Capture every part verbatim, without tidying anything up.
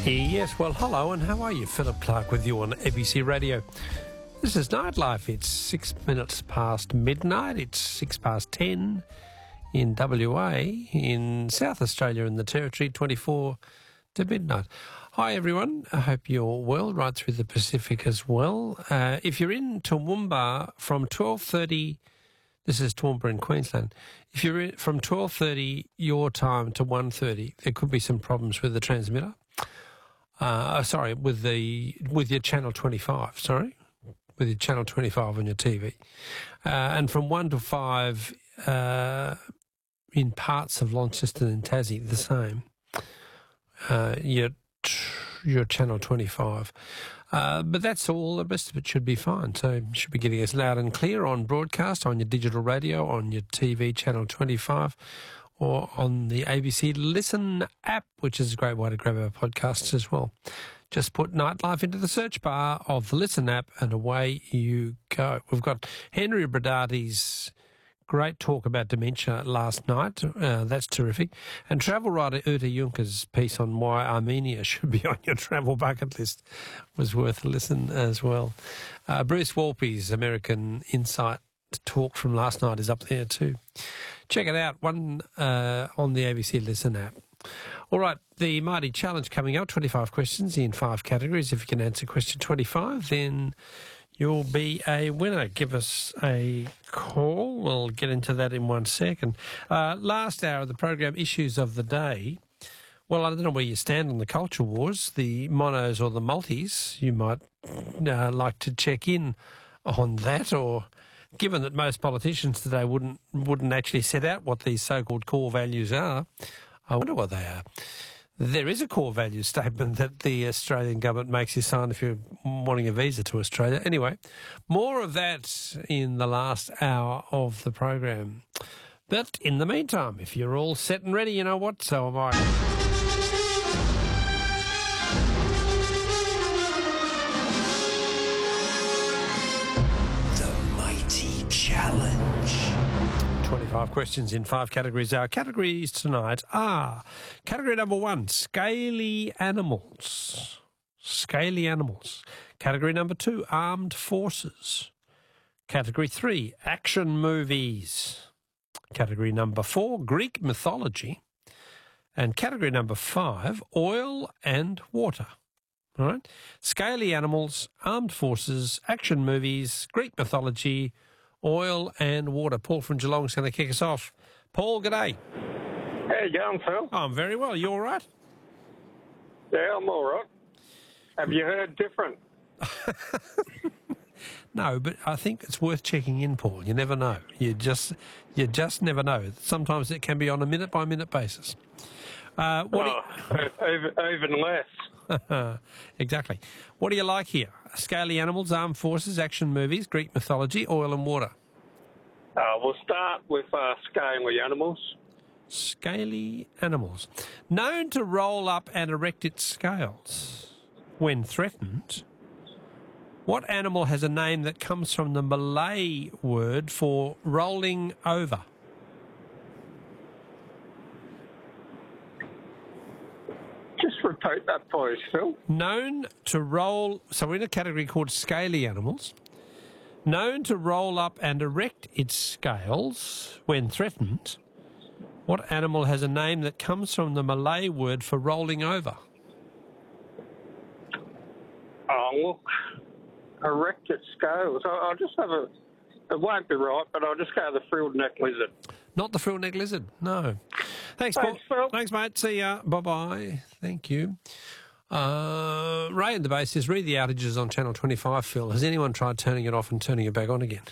Yes, well, hello, and how are you? Philip Clark with you on A B C Radio. This is Nightlife. It's six minutes past midnight. It's six past ten in W A, in South Australia and the Territory, twenty-four to midnight. Hi, everyone. I hope you're well, right through the Pacific as well. Uh, if you're in Toowoomba from twelve thirty, this is Toowoomba in Queensland. If you're in, from twelve thirty your time to one thirty, there could be some problems with the transmitter. Uh, sorry, with the with your channel twenty-five. Sorry, with your channel twenty-five on your T V, uh, and from one to five uh, in parts of Launceston and Tassie, the same. Uh, your your channel twenty-five, uh, but that's all. The rest of it should be fine. So you should be getting us loud and clear on broadcast, on your digital radio, on your T V channel twenty-five. Or on the A B C Listen app, which is a great way to grab our podcasts as well. Just put Nightlife into the search bar of the Listen app and away you go. We've got Henry Brodati's great talk about dementia last night. Uh, that's terrific. And travel writer Uta Junker's piece on why Armenia should be on your travel bucket list was worth a listen as well. Uh, Bruce Wolpe's American Insight talk from last night is up there too. Check it out, one uh, on the A B C Listen app. All right, the Mighty Challenge coming up, twenty-five questions in five categories. If you can answer question twenty-five, then you'll be a winner. Give us a call. We'll get into that in one second. Uh, last hour of the program, Issues of the Day. Well, I don't know where you stand on the culture wars, the monos or the multis. You might uh, like to check in on that, or given that most politicians today wouldn't wouldn't actually set out what these so-called core values are, I wonder what they are. There is a core value statement that the Australian government makes you sign if you're wanting a visa to Australia. Anyway, more of that in the last hour of the program. But in the meantime, if you're all set and ready, you know what? So am I. Challenge. twenty-five questions in five categories. Our categories tonight are category number one, scaly animals. Scaly animals. Category number two, armed forces. Category three, action movies. Category number four, Greek mythology. And category number five, oil and water. All right? Scaly animals, armed forces, action movies, Greek mythology, oil and water. Paul from Geelong is going to kick us off. Paul, g'day. How you going, Phil? Oh, I'm very well. You all right? Yeah, I'm all right. Have you heard different? No, but I think it's worth checking in, Paul. You never know. You just you just never know. Sometimes it can be on a minute-by-minute basis. Uh, what oh, do you... even, even less. Exactly. What do you like here? Scaly animals, armed forces, action movies, Greek mythology, oil and water. Uh, we'll start with uh, scaly animals. Scaly animals. Known to roll up and erect its scales when threatened, what animal has a name that comes from the Malay word for rolling over? Just repeat that, please, Phil. Known to roll... So we're in a category called scaly animals. Known to roll up and erect its scales when threatened, what animal has a name that comes from the Malay word for rolling over? Oh, look, erect its scales. I'll, I'll just have a... It won't be right, but I'll just go to the frilled neck lizard. Not the frilled neck lizard, no. Thanks, Thanks, Paul. Phil. Thanks, mate. See ya. Bye-bye. Thank you. Uh, Ray in the base says, read the outages on Channel twenty-five, Phil. Has anyone tried turning it off and turning it back on again?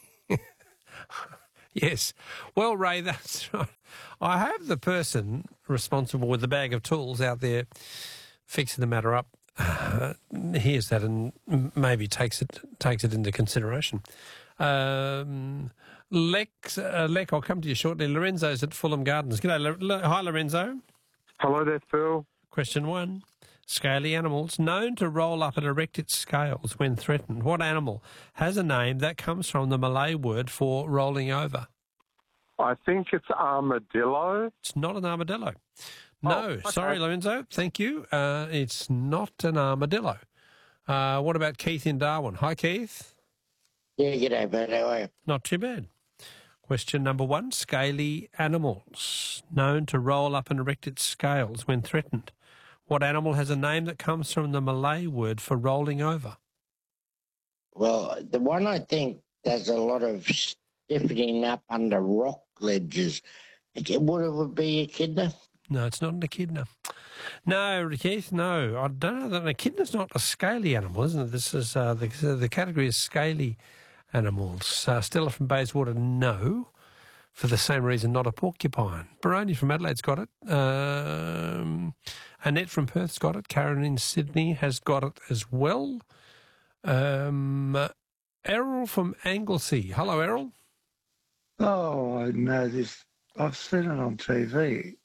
Yes. Well, Ray, that's right. I have the person responsible with the bag of tools out there fixing the matter up. Uh, hears that and maybe takes it takes it into consideration. Um, Lex, uh, Lec, I'll come to you shortly. Lorenzo's at Fulham Gardens. G'day, L- Hi, Lorenzo. Hello there, Phil. Question one. Scaly animals known to roll up and erect its scales when threatened. What animal has a name that comes from the Malay word for rolling over? I think it's armadillo. It's not an armadillo. No, okay. sorry, Lorenzo. Thank you. Uh, it's not an armadillo. Uh, what about Keith in Darwin? Hi, Keith. Yeah, g'day, bud. How are you? Not too bad. Question number one. Scaly animals known to roll up and erect its scales when threatened. What animal has a name that comes from the Malay word for rolling over? Well, the one I think does a lot of stiffening up under rock ledges. It would it be echidna? No, it's not an echidna. No, Keith, no. I don't know. An echidna's not a scaly animal, isn't it? This is uh, the the category is scaly animals. Uh, Stella from Bayswater, no. For the same reason, not a porcupine. Baroni from Adelaide's got it. Um, Annette from Perth's got it. Karen in Sydney has got it as well. Um, uh, Errol from Anglesey. Hello, Errol. Oh, I know this. I've seen it on T V.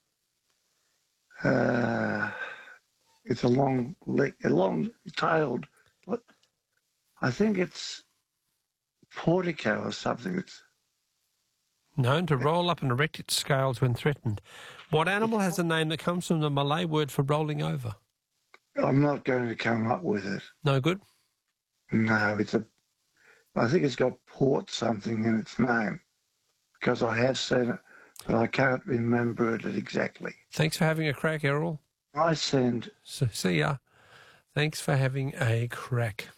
Uh, it's a long, leg, a long-tailed. What? I think it's portico or something. It's Known to roll up and erect its scales when threatened. What animal has a name that comes from the Malay word for rolling over? I'm not going to come up with it. No good? No, it's a. I think it's got port something in its name because I have seen it, but I can't remember it exactly. Thanks for having a crack, Errol. I send. So, see ya. Thanks for having a crack.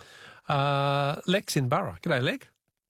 Uh, Lex in Borough. G'day, Lex.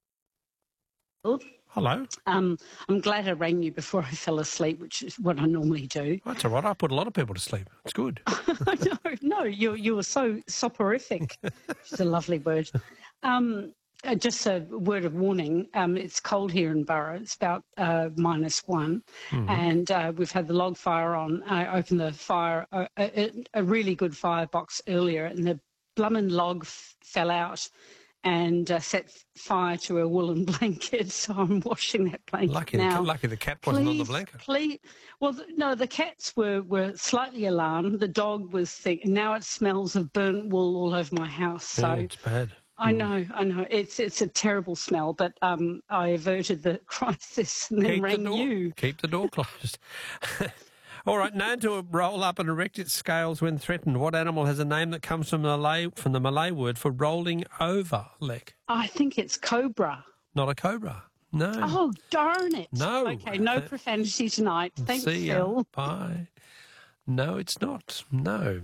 Good. Hello. Um, I'm glad I rang you before I fell asleep, which is what I normally do. That's all right. I put a lot of people to sleep. It's good. no, no, you you were so soporific. It's a lovely word. Um, uh, just a word of warning. Um, it's cold here in Borough. It's about uh, minus one, mm-hmm. and uh, we've had the log fire on. I opened the fire, uh, a, a really good firebox earlier, and the blummin' log f- fell out. And uh, set fire to a woolen blanket, so I'm washing that blanket lucky now. The, lucky the cat wasn't please, on the blanket. Please, well, th- no, the cats were, were slightly alarmed. The dog was thick. Now it smells of burnt wool all over my house. So yeah, it's bad. I mm. know, I know. It's it's a terrible smell, but um, I averted the crisis and then Keep rang the door, you. Keep the door closed. All right, known to roll up and erect its scales when threatened. What animal has a name that comes from the Malay, from the Malay word for rolling over, Lek? I think it's cobra. Not a cobra. No. Oh, darn it. No. Okay, no profanity tonight. Thanks, See ya. Phil. Bye. No, it's not. No.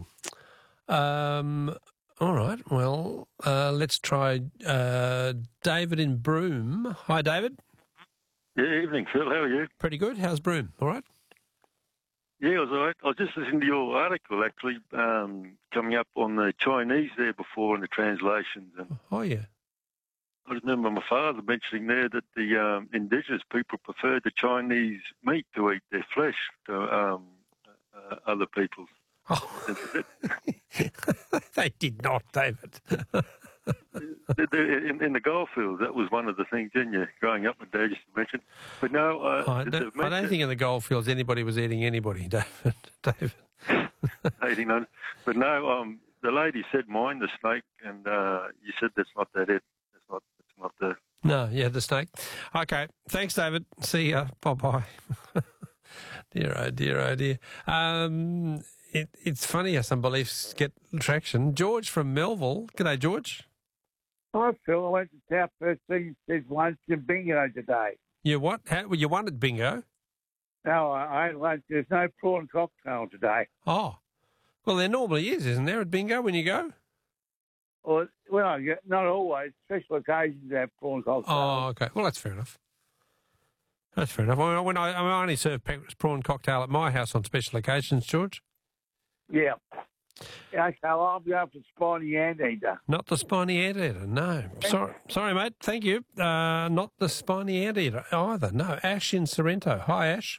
Um, all right, well, uh, let's try uh, David in Broome. Hi, David. Yeah, evening, Phil. How are you? Pretty good. How's Broome? All right? Yeah, I was all right. I was just listening to your article, actually, um, coming up on the Chinese there before in the translations. And oh, yeah. I remember my father mentioning there that the um, indigenous people preferred the Chinese meat to eat their flesh to um, uh, other people's. Oh. They did not, David. in, in the goldfields, that was one of the things, didn't you? Growing up, my dad used to mention. But no, uh, I, don't, I don't think in the goldfields anybody was eating anybody, David. David. eighteen hundred. But no, um, the lady said, "Mind the snake," and uh, you said that's not that it. That's not. It's not the. No, yeah, the snake. Okay, thanks, David. See ya. Bye bye. Dear oh dear oh dear. Um, it, it's funny how some beliefs get traction. George from Melville. G'day, George. Hi, Phil. I went to South First Thing. There's lunch and bingo today. You what? How, well, you won at bingo? No, I, I had lunch. There's no prawn cocktail today. Oh. Well, there normally is, isn't there, at bingo when you go? Well, well not always. Special occasions have prawn cocktails. Oh, okay. Well, that's fair enough. That's fair enough. I mean, when I, I only serve prawn cocktail at my house on special occasions, George. Yeah. Yeah, okay, well, I'll be up to spiny anteater. Not the spiny anteater, no. Sorry, sorry, mate. Thank you. Uh, not the spiny anteater either. No. Ash in Sorrento. Hi, Ash.